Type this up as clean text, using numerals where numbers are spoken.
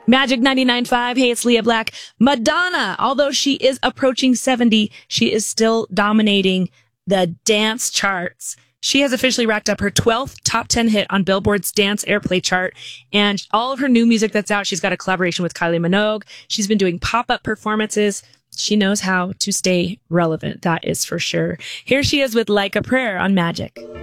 Magic 99.5. Hey, it's Leah Black. Madonna, although she is approaching 70, she is still dominating the dance charts. She has officially racked up her 12th top 10 hit on Billboard's dance airplay chart. And all of her new music that's out, she's got a collaboration with Kylie Minogue. She's been doing pop-up performances. She knows how to stay relevant. That is for sure. Here she is with Like a Prayer on Magic.